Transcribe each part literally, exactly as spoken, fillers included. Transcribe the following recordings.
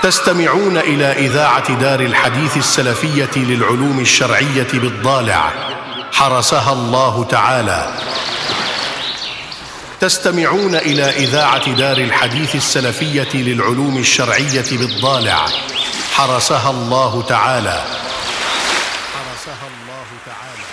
تستمعون إلى إذاعة دار الحديث السلفية للعلوم الشرعية بالضالع حرسها الله تعالى. تستمعون إلى إذاعة دار الحديث السلفية للعلوم الشرعية بالضالع حرسها الله تعالى. حرسها الله تعالى.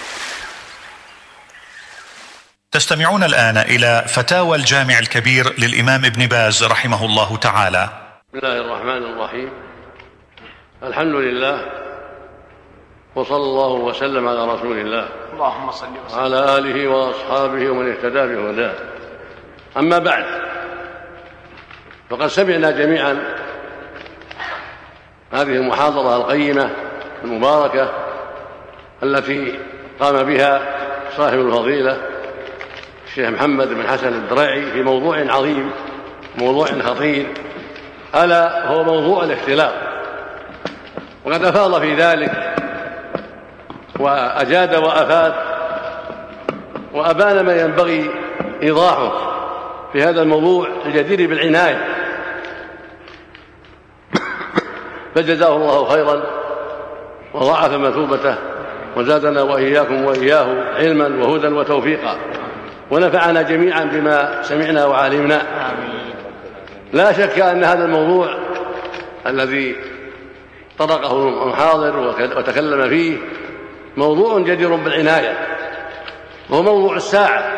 تستمعون الآن إلى فتاوى الجامع الكبير للإمام ابن باز رحمه الله تعالى. بسم الله الرحمن الرحيم. الحمد لله وصلى الله وسلم على رسول الله اللهم صل وسلم وعلى آله وأصحابه ومن اهتدى بهداه. أما بعد، فقد سمعنا جميعا هذه المحاضرة القيمة المباركة التي قام بها صاحب الفضيلة الشيخ محمد بن حسن الدريعي في موضوع عظيم، موضوع خطير، ألا هو موضوع الاختلاط. وقد أفاض في ذلك وأجاد وأفاد وأبان ما ينبغي إيضاحه في هذا الموضوع الجدير بالعناية، فجزاه الله خيرا وضاعف مثوبته وزادنا وإياكم وإياه علما وهدى وتوفيقا، ونفعنا جميعا بما سمعنا وعلمنا. لا شك أن هذا الموضوع الذي طرقه المحاضر وتكلم فيه موضوع جدير بالعناية، وهو موضوع الساعة.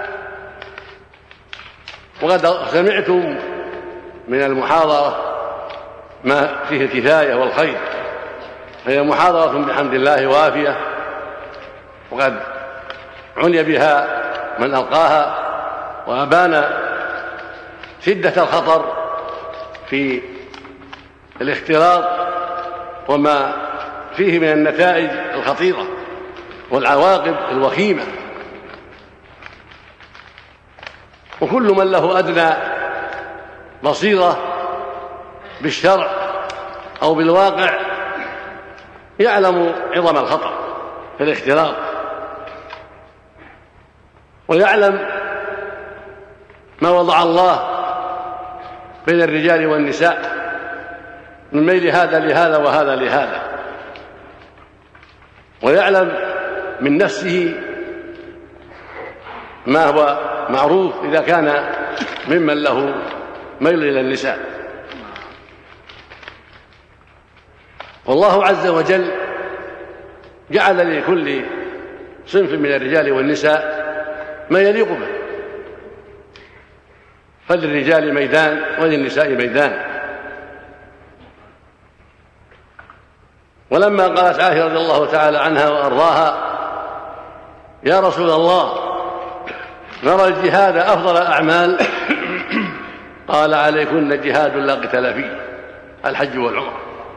وقد سمعتم من المحاضرة ما فيه الكفاية والخير، هي محاضرة بحمد الله وافية، وقد عني بها من ألقاها وأبان شدة الخطر في الاختلاط وما فيه من النتائج الخطيرة والعواقب الوخيمة. وكل من له أدنى بصيرة بالشرع أو بالواقع يعلم عظم الخطر في الاختلاط، ويعلم ما وضع الله بين الرجال والنساء من ميل هذا لهذا وهذا لهذا، ويعلم من نفسه ما هو معروف إذا كان ممن له ميل إلى النساء. والله عز وجل جعل لكل صنف من الرجال والنساء ما يليق به، فللرجال ميدان وللنساء ميدان. ولما قالت عائشة رضي الله تعالى عنها وأرضاها: يا رسول الله، نرى الجهاد أفضل الأعمال، قال: عليكن جهاد لا قتال فيه، الحج والعمرة.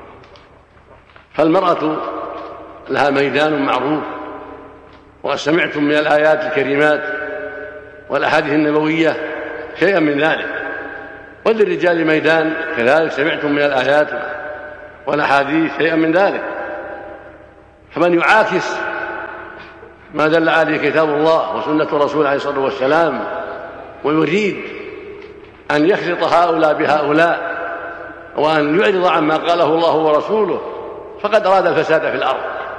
فالمرأة لها ميدان معروف، وقد سمعتم من الآيات الكريمات والأحاديث النبوية شيئا من ذلك، وللرجال ميدان كذلك سمعتم من الآيات والأحاديث شيئا من ذلك. فمن يعاكس ما دل عليه كتاب الله وسنة رسوله عليه الصلاة والسلام ويريد أن يخلط هؤلاء بهؤلاء وأن يعرض عما قاله الله ورسوله فقد أراد الفساد في الأرض،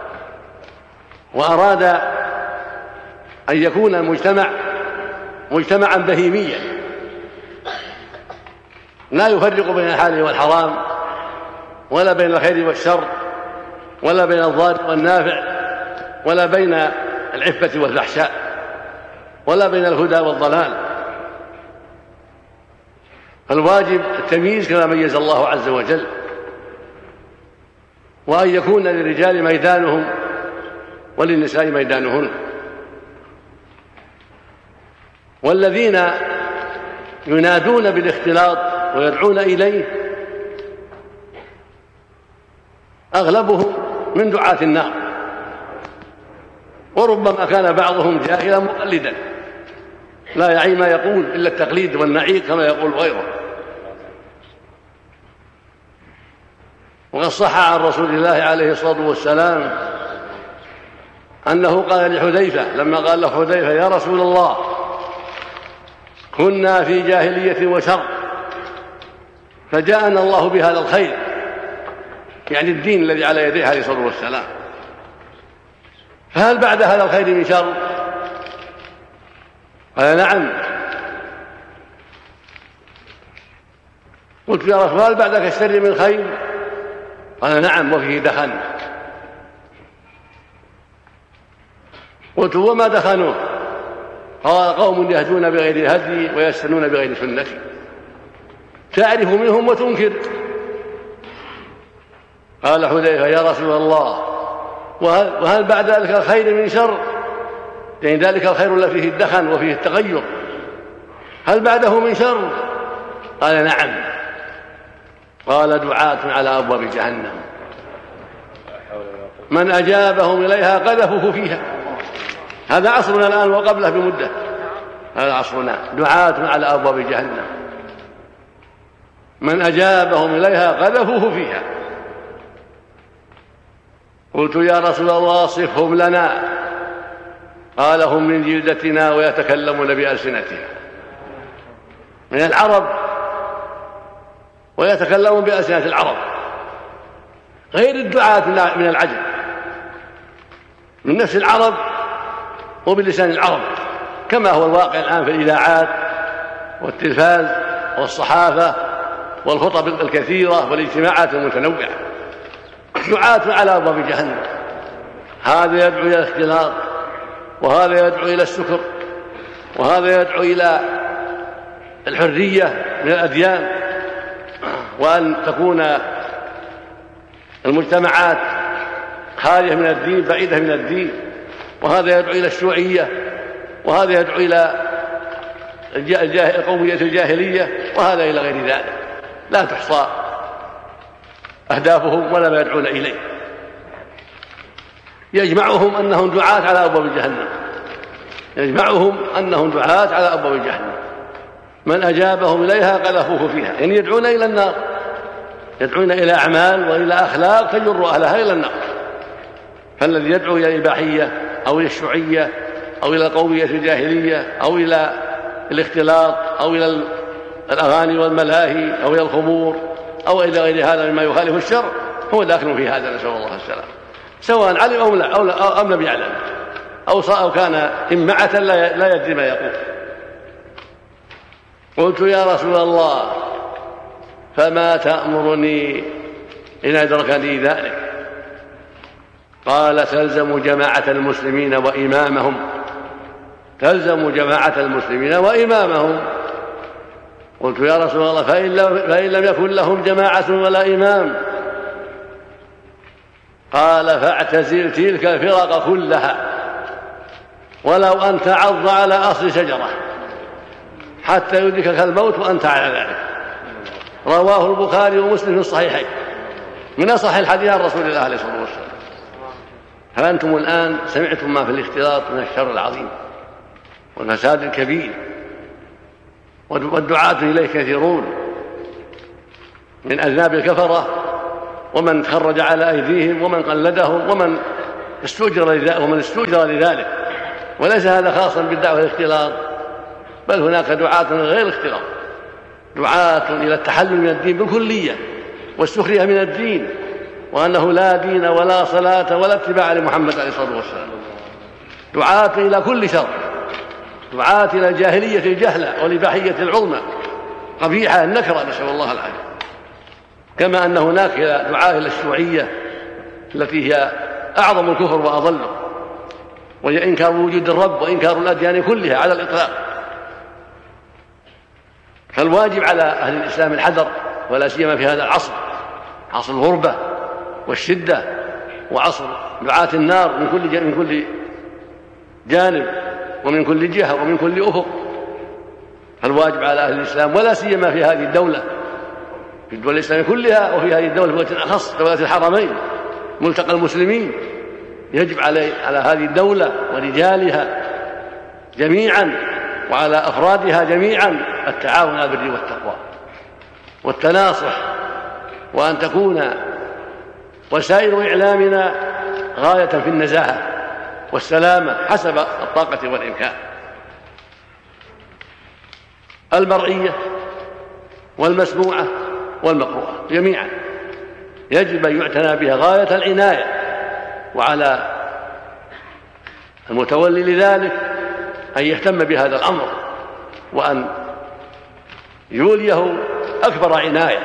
وأراد أن يكون المجتمع مجتمعا بهيميا لا يفرق بين الحلال والحرام، ولا بين الخير والشر، ولا بين الضار والنافع، ولا بين العفة والفحشاء، ولا بين الهدى والضلال. فالواجب التمييز كما ميز الله عز وجل، وأن يكون للرجال ميدانهم وللنساء ميدانهن. والذين ينادون بالاختلاط ويدعون إليه أغلبهم من دعاة النار، وربما كان بعضهم جاهلا مقلدا لا يعي ما يقول إلا التقليد والنعيق كما يقول غيره. وقد صح عن رسول الله عليه الصلاة والسلام أنه قال لحذيفة لما قال له حذيفة: يا رسول الله، كنا في جاهلية وشر، فجاءنا الله بهذا الخير يعني الدين الذي على يديه عليه الصلاة والسلام. فهل بعد هذا الخير من شر؟ قال نعم. قلت يا رسول الله هل بعدك الشر من خير؟ قال نعم وفيه دخن. قلت وما دخنوه؟ قال قوم يهدون بغير هدي ويستنون بغير سنتي، تعرف منهم وتنكر. قال حذيفة يا رسول الله وهل, وهل بعد ذلك الخير من شر؟ يعني ذلك الخير الذي فيه الدخن وفيه التغير، هل بعده من شر؟ قال نعم. قال دعاة على أبواب جهنم من أجابهم إليها قذفوه فيها. هذا عصرنا الآن وقبله بمدة، هذا عصرنا دعاة على أبواب جهنم من أجابهم إليها قذفوه فيها. قلت يا رسول الله صفهم لنا. قال هم من جلدتنا ويتكلمون بألسنتنا، من العرب ويتكلمون بألسنة العرب، غير الدعاة من العجم، من نفس العرب وبلسان العرب، كما هو الواقع الآن في الإذاعات والتلفاز والصحافة والخطب الكثيرة والاجتماعات المتنوعة. دعاة على أبواب جهنم، هذا يدعو إلى الاختلاط، وهذا يدعو إلى السكر، وهذا يدعو إلى الحرية من الأديان، وأن تكون المجتمعات خالية من الدين بعيدة من الدين، وهذا يدعو إلى الشيوعية، وهذا يدعو إلى قومية الجاهلية، وهذا إلى غير ذلك، لا تحصى أهدافهم ولا ما يدعون إليه. يجمعهم أنهم دعاة على أبواب جهنم، يجمعهم أنهم دعاة على أبواب جهنم من أجابهم إليها قذفوه فيها، يعني يدعون إلى النار، يدعون إلى أعمال وإلى أخلاق تجر أهلها إلى النار. فالذي يدعو إلى الإباحية أو إلى الشيوعية أو إلى قومية الجاهلية أو إلى الاختلاط أو إلى الأغاني والملاهي أو إلى الخمور أو إلى غير هذا مما يخالف الشر هو داخل في هذا، نسأل الله السلام، سواء علم أو لا أو أم لم يعلم أو أو كان إمعة لا يدري ما يقول. قلت يا رسول الله فما تأمرني إن أدركني ذلك؟ قال تلزم جماعة المسلمين وإمامهم، تلزم جماعة المسلمين وإمامهم. قلت يا رسول الله فإن لم يكن لهم جماعة ولا إمام؟ قال فاعتزل تلك الفرق كلها ولو أن تعض على أصل شجرة حتى يدركك الموت وأنت على ذلك. رواه البخاري ومسلم في الصحيحين من أصح الحديث عن رسول الله عليه الصلاة والسلام. فأنتم الآن سمعتم ما في الاختلاط من الشر العظيم والفساد الكبير، والدعاة إليه كثيرون من أذناب الكفرة ومن تخرج على أيديهم ومن قلدهم ومن استؤجر لذلك ومن استؤجر لذلك. وليس هذا خاصا بالدعوة الاختلاط، بل هناك دعاة غير الاختلاط، دعاة إلى التحلل من الدين بالكلية والسخرية من الدين، وأنه لا دين ولا صلاة ولا اتباع لمحمد عليه الصلاة والسلام. دعاة إلى كل شر، دعاة إلى الجاهلية الجهلة والإباحية العظمى قبيحة النكرة، نسأل الله العافية. كما أن هناك دعاة إلى الشيوعية التي هي أعظم الكفر وأضله، وهي إنكار وجود الرب وإنكار الأديان كلها على الإطلاق. فالواجب على أهل الإسلام الحذر، ولا سيما في هذا العصر، عصر الغربة والشدة وعصر دعاة النار من كل من كل جانب ومن كل جهة ومن كل أفق. فالواجب على أهل الإسلام ولا سيما في هذه الدولة، في الدول الإسلامية كلها وفي هذه الدولة بوجه أخص دولة الحرمين ملتقى المسلمين، يجب على على هذه الدولة ورجالها جميعا وعلى أفرادها جميعا التعاون على البر والتقوى والتناصح، وأن تكون وسائل إعلامنا غاية في النزاهة والسلامة حسب الطاقة والإمكان، المرئية والمسموعة والمقروءة جميعا. يجب أن يعتنى بها غاية العناية، وعلى المتولي لذلك أن يهتم بهذا الأمر وأن يوليه أكبر عناية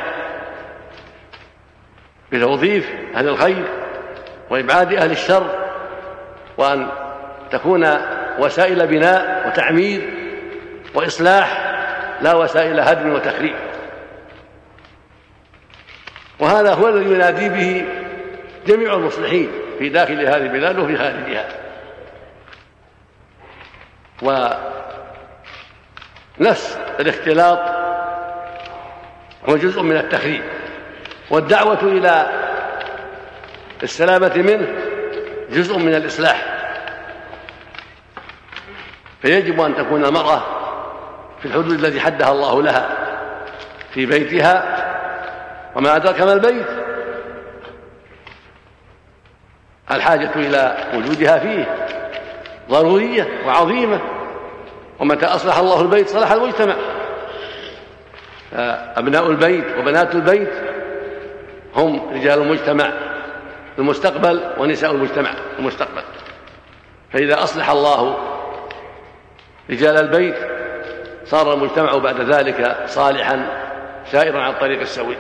بتوظيف أهل الخير وإبعاد أهل الشر، وأن تكون وسائل بناء وتعمير وإصلاح لا وسائل هدم وتخريب. وهذا هو الذي ينادي به جميع المصلحين في داخل هذه البلاد وفي خارجها. ونفس الاختلاط هو جزء من التخريب، والدعوة إلى السلامة منه جزء من الإصلاح. فيجب أن تكون المرأة في الحدود التي حدها الله لها في بيتها، وما أدرك ما البيت، الحاجة إلى وجودها فيه ضرورية وعظيمة، ومتى أصلح الله البيت صلح المجتمع. أبناء البيت وبنات البيت هم رجال المجتمع المستقبل ونساء المجتمع المستقبل. فإذا أصلح الله رجال البيت صار المجتمع بعد ذلك صالحا سائرا على الطريق السوي.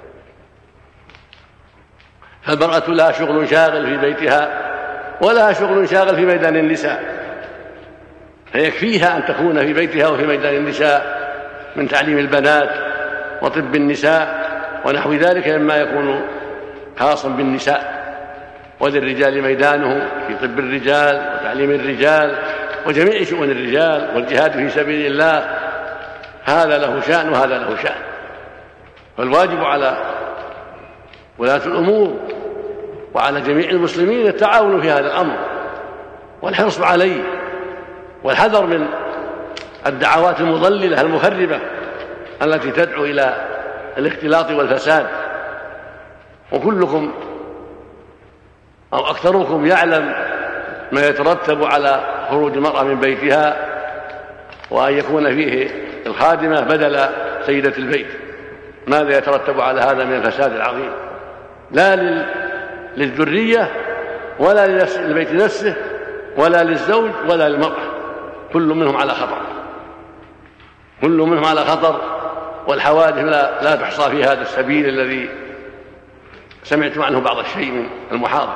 فالمرأة لها شغل شاغل في بيتها ولها شغل شاغل في ميدان النساء، فيكفيها أن تكون في بيتها وفي ميدان النساء من تعليم البنات وطب النساء ونحو ذلك مما يكون خاصا بالنساء، وللرجال ميدانه في طب الرجال وتعليم الرجال وجميع شؤون الرجال والجهاد في سبيل الله. هذا له شأن وهذا له شأن. فالواجب على ولاة الأمور وعلى جميع المسلمين التعاون في هذا الأمر والحرص عليه، والحذر من الدعوات المضللة المخربة التي تدعو إلى الاختلاط والفساد. وكلكم أو أكثركم يعلم ما يترتب على خروج المرأة من بيتها وأن يكون فيه الخادمة بدل سيدة البيت. ماذا يترتب على هذا من الفساد العظيم، لا للذرية ولا للبيت نفسه ولا للزوج ولا للمرأة، كل منهم على خطر، كل منهم على خطر. والحوادث لا, لا تحصى في هذا السبيل الذي سمعت عنه بعض الشيء من المحاضر.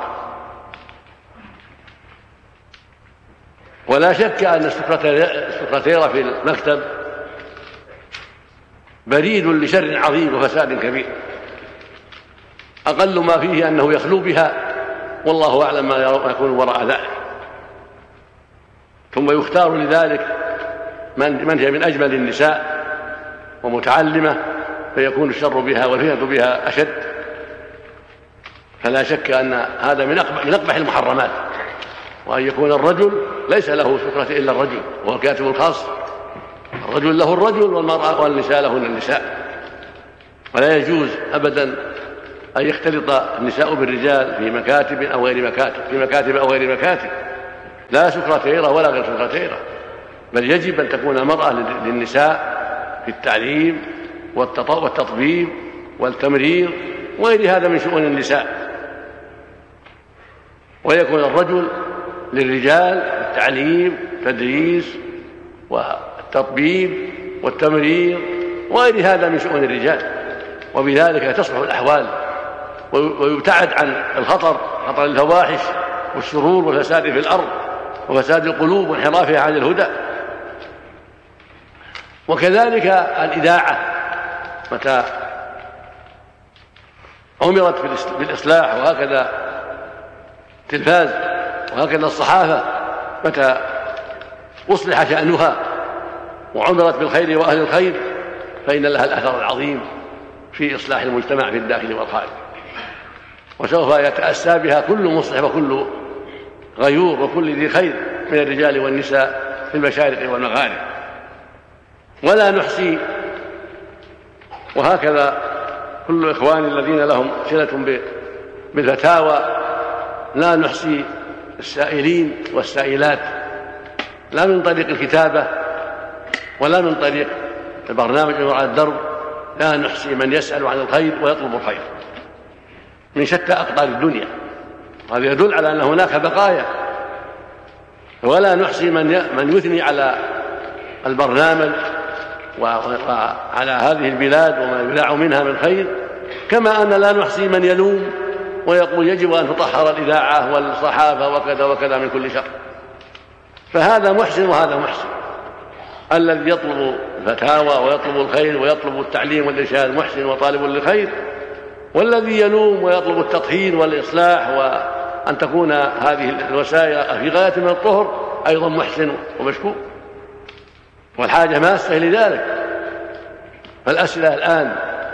ولا شك أن السكرتيرة في المكتب بريد لشر عظيم وفساد كبير، أقل ما فيه أنه يخلو بها والله أعلم ما يكون وراء ذلك. ثم يختار لذلك من هي من أجمل النساء ومتعلمة فيكون الشر بها والفتنة بها أشد. فلا شك أن هذا من أقبح المحرمات، وأن يكون الرجل ليس له سكرة إلا الرجل وهو الكاتب الخاص. الرجل له الرجل والمرأة والنساء لهن النساء. ولا يجوز أبدا أن يختلط النساء بالرجال في مكاتب أو غير مكاتب في مكاتب أو غير مكاتب، لا سكرتيرة ولا غير سكرتيرة، بل يجب أن تكون المرأة للنساء في التعليم والتطبيب والتمرير وغير هذا من شؤون النساء، ويكون الرجل للرجال التعليم والتدريس والتطبيب والتمرير وغير هذا من شؤون الرجال. وبذلك تصلح الأحوال ويبتعد عن الخطر، خطر الفواحش والشرور والفساد في الأرض وفساد القلوب وانحرافها عن الهدى. وكذلك الإذاعة متى أمرت بالإصلاح، وهكذا التلفاز وهكذا الصحافة متى أصلح شأنها وعمرت بالخير وأهل الخير فإن لها الأثر العظيم في إصلاح المجتمع في الداخل والخارج، وسوف يتأسى بها كل مصلح وكل غيور وكل ذي خير من الرجال والنساء في المشارق والمغارب. ولا نحصي، وهكذا كل إخوان الذين لهم صلة بالفتاوى لا نحصي السائلين والسائلات، لا من طريق الكتابة ولا من طريق البرنامج على الدرب، لا نحصي من يسأل عن الخير ويطلب الخير. من شتى أقطار الدنيا. وهذا يدل على أن هناك بقايا، ولا نحصي من يثني على البرنامج وعلى هذه البلاد وما يذاع منها من خير، كما أن لا نحصي من يلوم ويقول يجب أن تطهر الإذاعة والصحافة وكذا وكذا من كل شر. فهذا محسن وهذا محسن، الذي يطلب الفتاوى ويطلب الخير ويطلب التعليم والإرشاد محسن وطالب للخير، والذي يلوم ويطلب التطهير والإصلاح وأن تكون هذه الوسائل في غاية من الطهر أيضا محسن ومشكور، والحاجة ماسة لذلك. فالأسئلة الآن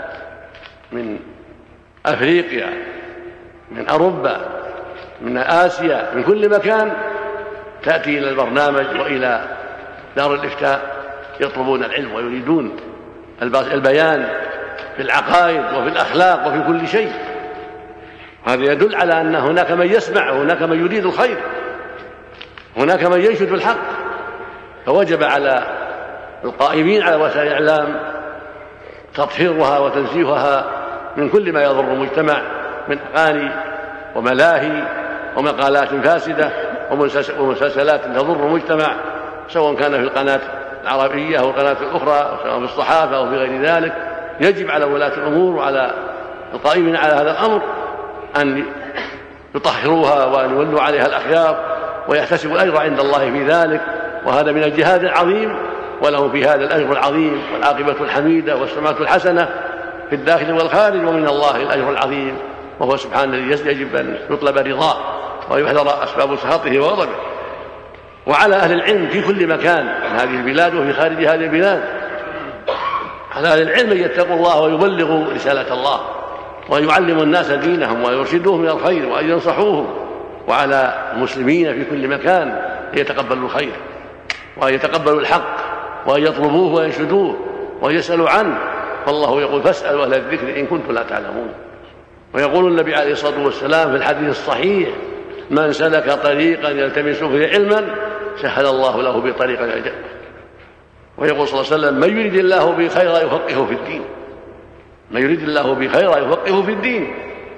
من أفريقيا، من أوروبا، من آسيا، من كل مكان تأتي إلى البرنامج وإلى دار الإفتاء يطلبون العلم ويريدون البيان في العقائد وفي الأخلاق وفي كل شيء. هذا يدل على أن هناك من يسمع وهناك من يريد الخير، هناك من ينشد بالحق. فوجب على القائمين على وسائل الإعلام تطهيرها وتنزيهها من كل ما يضر المجتمع من أغاني وملاهي ومقالات فاسدة ومسلسلات تضر المجتمع، سواء كان في القناة العربية أو القناة الأخرى، سواء في الصحافة أو في غير ذلك. يجب على ولاة الأمور وعلى القائمين على هذا الأمر أن يطهروها وأن يولوا عليها الأخيار ويحتسبوا الأجر عند الله في ذلك، وهذا من الجهاد العظيم، ولهم في هذا الأجر العظيم والعاقبة الحميدة والسمعة الحسنة في الداخل والخارج، ومن الله الأجر العظيم، وهو سبحانه الذي يجب أن يطلب رضاه ويحذر أسباب سخطه وغضبه. وعلى أهل العلم في كل مكان من هذه البلاد وفي خارج هذه البلاد، على أهل العلم أن يتقوا الله ويبلغوا رسالة الله وأن يعلموا الناس دينهم ويرشدوهم إلى الخير وأن ينصحوهم، وعلى المسلمين في كل مكان أن يتقبلوا الخير وأن يتقبلوا الحق وأن يطلبوه وينشدوه ويسألوا عنه. فالله يقول فاسألوا أهل الذكر إن كنتم لا تعلمون. ويقول النبي عليه الصلاة والسلام في الحديث الصحيح من سلك طريقا يلتمس فيه علما سهل الله له بطريق إلى الجنة. ويقول صلى الله عليه وسلم من يريد الله به خيرا يفقهه في الدين، من يريد الله به خيرا يفقهه في الدين.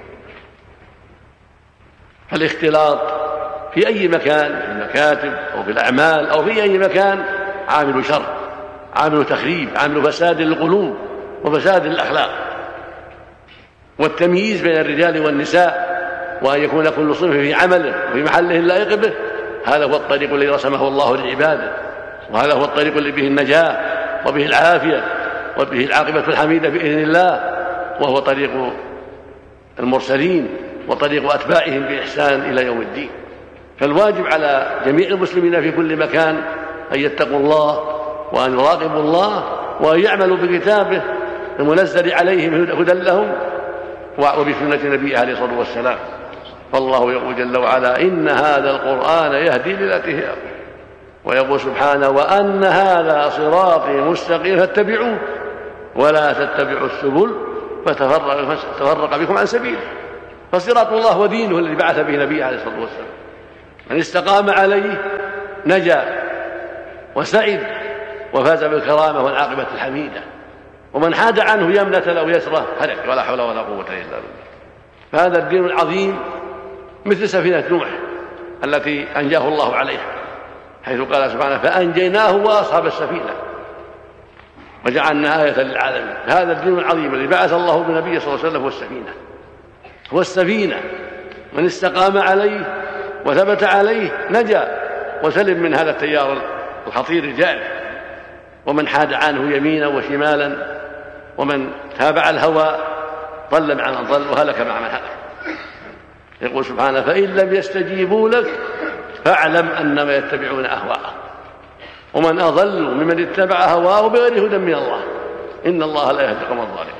فالاختلاط في أي مكان، في المكاتب أو في الأعمال أو في أي مكان، عامل شر، عامل تخريب، عامل فساد للقلوب وفساد للأخلاق. والتمييز بين الرجال والنساء وأن يكون كل صنف في عمله وفي محله اللائق به، هذا هو الطريق الذي رسمه الله لعباده، وهذا هو الطريق الذي به النجاة وبه العافية وبه العاقبة الحميدة بإذن الله، وهو طريق المرسلين وطريق أتباعهم بإحسان إلى يوم الدين. فالواجب على جميع المسلمين في كل مكان أن يتقوا الله وأن يراقبوا الله وأن يعملوا بكتابه المنزل عليهم هدى لهم وبسنة نبيه عليه الصلاة والسلام. فالله يقول جل وعلا إن هذا القرآن يهدي للتي هي أقوم، ويقول سبحانه وأن هذا صراطي مستقيما فاتبعوه ولا تتبعوا السبل فتفرق بكم عن سبيله. فصراط الله ودينه الذي بعث به نبيه عليه الصلاة والسلام، من استقام عليه نجا وسعد وفاز بالكرامة والعاقبة الحميدة، ومن حاد عنه يمنة أو يسرة هلك، ولا حول ولا قوة إلا بالله. فهذا الدين العظيم مثل سفينة نوح التي أنجاه الله عليها، حيث قال سبحانه فأنجيناه وأصحاب السفينة وجعلنا آية للعالمين. هذا الدين العظيم الذي بعث الله بنبيه صلى الله عليه وسلم هو السفينة، هو السفينة، من استقام عليه وثبت عليه نجا وسلم من هذا التيار الخطير الجائر، ومن حاد عنه يمينا وشمالا ومن تابع الهوى ضل مع من ضل وهلك مع من هلك. يقول سبحانه فإن لم يستجيبوا لك فاعلم أنما يتبعون أهواءهم ومن أضل ممن اتبع هواه بغير هدى من الله إن الله لا يهدي القوم الظالمين.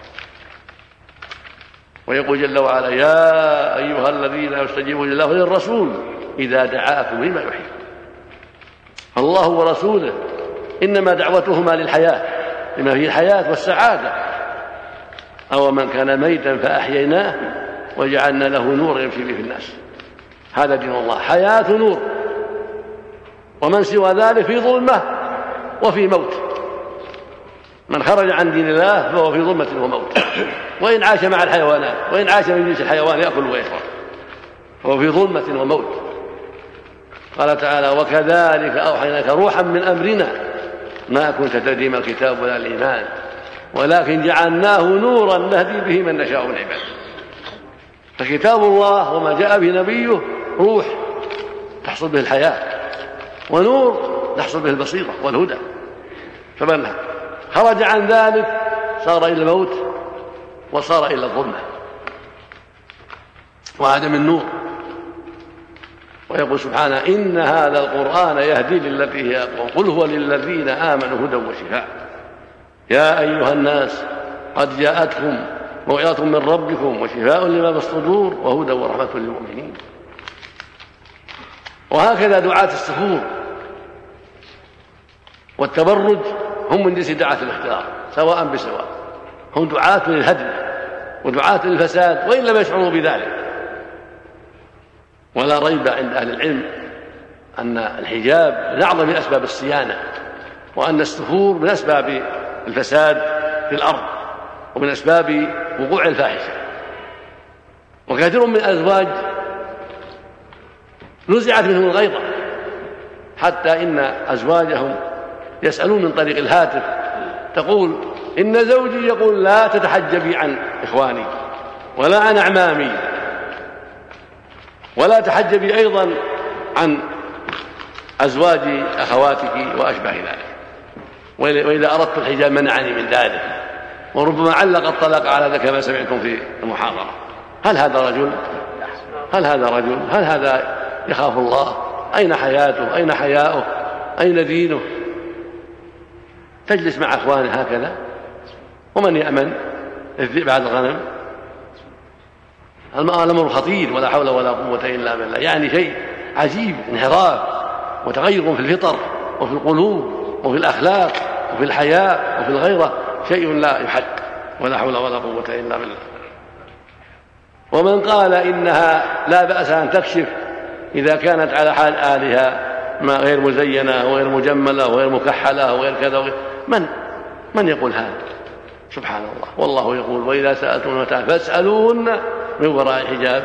ويقول جل وعلا يا أيها الذين يستجيبون لله وللرسول إذا دعاكم لما يحييكم. الله ورسوله إنما دعوتهما للحياة، لما فيه الحياة والسعادة. أو من كان ميتا فأحييناه وجعلنا له نورا يمشي به في الناس. هذا دين الله، حياة نور، ومن سوى ذلك في ظلمة وفي موت. من خرج عن دين الله فهو في ظلمة وموت، وإن عاش مع الحيوانات، وإن عاش من جنس الحيوان يأكل ويشرب، فهو في ظلمة وموت. قال تعالى: وكذلك أوحيناك روحا من أمرنا ما كنت تدري ما الكتاب ولا الإيمان ولكن جعلناه نورا نهدي به من نشاء من عباده. فكتاب الله وما جاء به نبيه روح تحصل به الحياة، ونور تحصل به البصيرة والهدى. فمن خرج عن ذلك صار إلى الموت وصار إلى الظلمة وعدم النور. ويقول سبحانه: إن هذا القرآن يهدي للتي هي أقوم قل هو للذين آمنوا هدى وشفاء. يا أيها الناس قد جاءتكم موعظة من ربكم وشفاء لما في الصدور وهدى ورحمة للمؤمنين. وهكذا دعاة السفور والتبرج هم من جنس دعاة الاختلاط سواء بسواء، هم دعاة للهدم ودعاة للفساد وإن لم يشعروا بذلك. ولا ريب عند أهل العلم أن الحجاب من أعظم أسباب الصيانة، وأن السفور من أسباب الفساد في الأرض ومن أسباب وقوع الفاحشة. وكثير من الأزواج نزعت منهم الغيظة حتى إن أزواجهم يسألون من طريق الهاتف، تقول: إن زوجي يقول لا تتحجبي عن إخواني ولا عن أعمامي ولا تحجبي أيضا عن أزواج أخواتك وأشبه ذلك، وإذا أردت الحجاب منعني من ذلك. وربما علق الطلاق على ذلك كما سمعتم في المحاضرة. هل هذا رجل؟ هل هذا رجل؟ هل هذا يخاف الله؟ أين حياته؟ أين حياؤه؟ أين دينه؟ تجلس مع أخوانه هكذا، ومن يأمن الذئب على الغنم؟ الأمر خطير ولا حول ولا قوة إلا بالله. يعني شيء عجيب، انحراف وتغير في الفطر وفي القلوب وفي الأخلاق وفي الحياء وفي الغيرة، شيء لا يحد ولا حول ولا قوة إلا بالله. ومن قال إنها لا بأس أن تكشف إذا كانت على حال آلها ما غير مزينة وغير مجملة وغير مكحلة وغير كذا وغير، من من يقول هذا؟ سبحان الله. والله يقول: وإذا سألتم متاعا فاسألوهن من وراء حجاب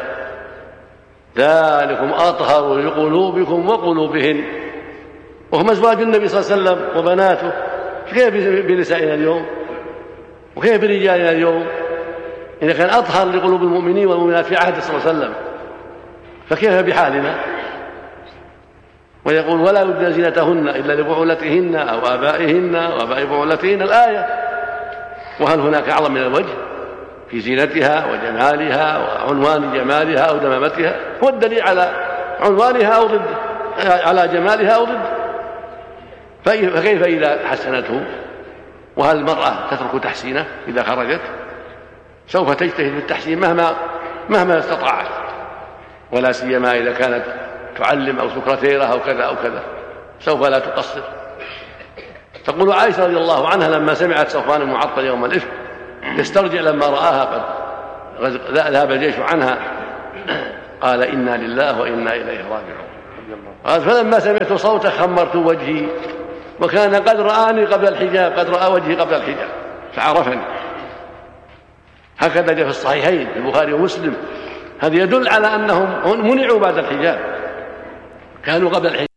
ذلكم أطهر لقلوبكم وقلوبهن. وهم أزواج النبي صلى الله عليه وسلم وبناته، كيف بنسائنا اليوم وكيف برجالنا اليوم؟ إذا كان أطهر لقلوب المؤمنين والمؤمنات في عهد صلى الله عليه وسلم فكيف بحالنا؟ ويقول: ولا يبدين زينتهن إلا لبعولتهن أو آبائهن وآباء بعولتهن الآية. وهل هناك أعظم من الوجه في زينتها وجمالها وعنوان جمالها أو دمامتها؟ هو الدليل على عنوانها أو ضده، على جمالها أو ضده. فكيف إذا حسنته؟ وهل المرأة تترك تحسينه إذا خرجت؟ سوف تجتهد في التحسين مهما مهما استطاعت، ولا سيما إذا كانت تعلم أو سكرتيرة أو كذا أو كذا، سوف لا تقصر. تقول عائشة رضي الله عنها لما سمعت صفوان المعطل يوم الإفك يسترجع لما رآها قد ذهب الجيش عنها، قال: إنا لله وإنا إليه راجعون. قال: فلما سمعت صوته خمرت وجهي وكان قد رآني قبل الحجاب، قد رأى وجهي قبل الحجاب فعرفني. هكذا جاء في الصحيحين في البخاري ومسلم. هذا يدل على أنهم منعوا بعد الحجاب، كانوا قبل الحجاب